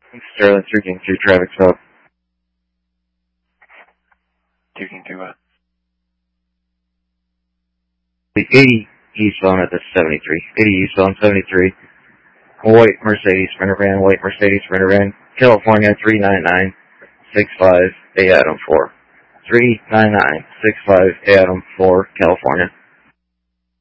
Sterling 3 King 3 traffic stop. 2 King 2 what? The 80 eastbound at the 73. 80 eastbound 73. White Mercedes Sprinter van, California 39965 A Adam 4. 39965 A Adam 4, California.